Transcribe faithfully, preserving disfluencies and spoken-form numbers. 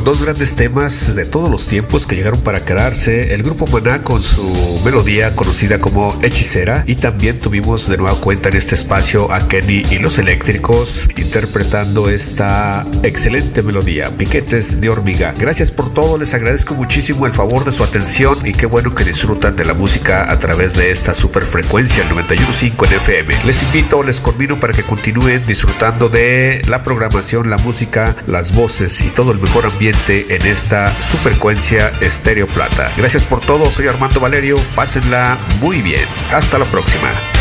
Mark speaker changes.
Speaker 1: con dos grandes temas de todos los tiempos que llegaron para quedarse. El grupo Maná con su melodía conocida como Hechicera, y también tuvimos de nueva cuenta en este espacio a Kenny y los Eléctricos interpretando esta excelente melodía, Piquetes de Hormiga. Gracias por todo, les agradezco muchísimo el favor de su atención y qué bueno que disfrutan de la música a través de esta superfrecuencia, el noventa y uno punto cinco en F M. Les invito, les convino para que continúen disfrutando de la programación, la música, las voces y todo el mejor ambiente en esta subfrecuencia Estéreo Plata. Gracias por todo, soy Armando Valerio, pásenla muy bien. Hasta la próxima.